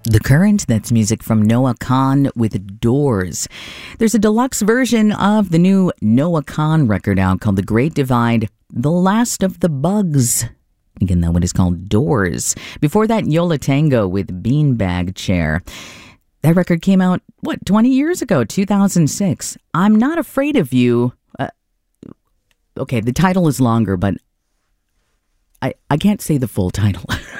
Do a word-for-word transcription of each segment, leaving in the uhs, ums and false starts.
The Current, that's music from Noah Kahan with Doors. There's a deluxe version of the new Noah Kahan record out called The Great Divide, The Last of the Bugs. Again, that one is called Doors. Before that, Yo La Tengo with Beanbag Chair. That record came out, what, twenty years ago, two thousand six. I'm Not Afraid of You. Uh, okay, the title is longer, but I, I can't say the full title.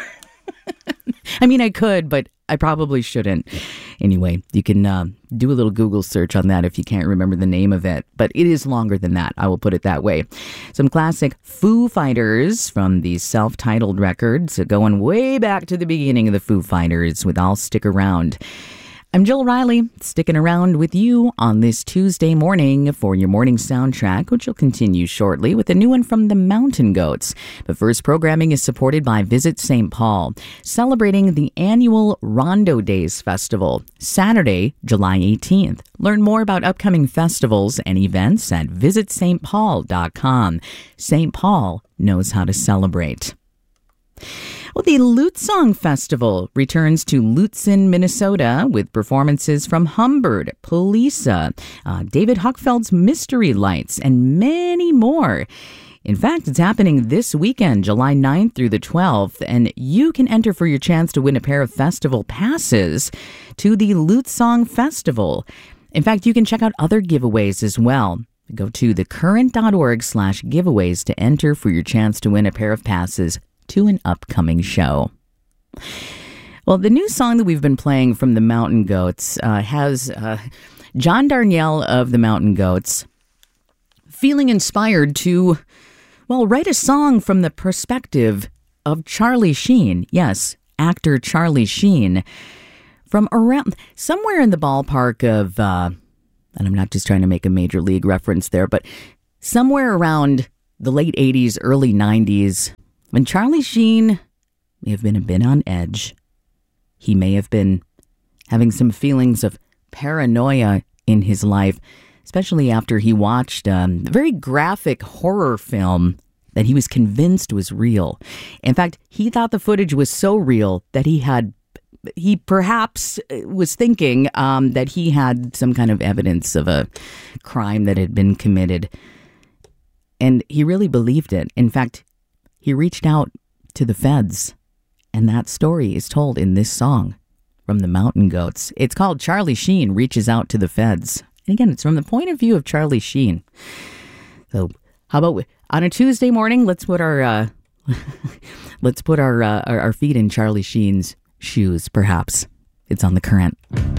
I mean, I could, but I probably shouldn't. Anyway, you can uh, do a little Google search on that if you can't remember the name of it. But it is longer than that. I will put it that way. Some classic Foo Fighters from the self-titled records, going way back to the beginning of the Foo Fighters with I'll Stick Around. I'm Jill Riley, sticking around with you on this Tuesday morning for your morning soundtrack, which will continue shortly with a new one from the Mountain Goats. But first, programming is supported by Visit Saint Paul, celebrating the annual Rondo Days Festival, Saturday, July eighteenth. Learn more about upcoming festivals and events at visit st paul dot com. Saint Paul knows how to celebrate. Well, the Lute Song Festival returns to Lutsen, Minnesota, with performances from Humbird, Polisa, uh, David Huckfeld's Mystery Lights, and many more. In fact, it's happening this weekend, July ninth through the twelfth, and you can enter for your chance to win a pair of festival passes to the Lute Song Festival. In fact, you can check out other giveaways as well. Go to thecurrent.org slash giveaways to enter for your chance to win a pair of passes to an upcoming show. Well, the new song that we've been playing from the Mountain Goats uh, has uh, John Darnielle of the Mountain Goats feeling inspired to, well, write a song from the perspective of Charlie Sheen. Yes, actor Charlie Sheen. From around, somewhere in the ballpark of, uh, and I'm not just trying to make a major league reference there, but somewhere around the late eighties, early nineties, when Charlie Sheen may have been a bit on edge. He may have been having some feelings of paranoia in his life, especially after he watched um, a very graphic horror film that he was convinced was real. In fact, he thought the footage was so real that he had, he perhaps was thinking um, that he had some kind of evidence of a crime that had been committed. And he really believed it. In fact, he reached out to the feds, and that story is told in this song from the Mountain Goats. It's called Charlie Sheen Reaches Out to the Feds. And again, it's from the point of view of Charlie Sheen. So how about we, on a Tuesday morning, let's put our uh, let's put our, uh, our our feet in Charlie Sheen's shoes, perhaps. It's on The Current.